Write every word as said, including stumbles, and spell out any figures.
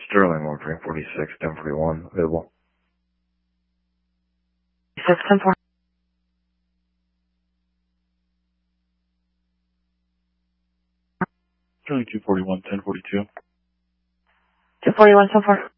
Sterling, one three forty-six, ten forty-one, available. six, ten forty. Sterling two forty-one, ten forty-two. two forty-one, ten forty.